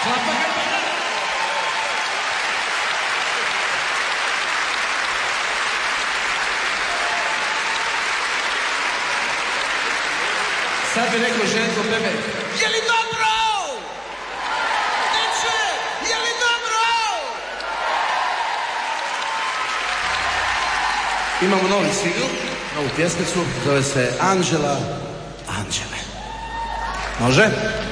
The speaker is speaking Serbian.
Sad bi rekao Željko Bebe, je li dobro? Neće, je li dobro? Imamo novi singl, novu pjesmicu, zove se Anđela, Anđele. Može?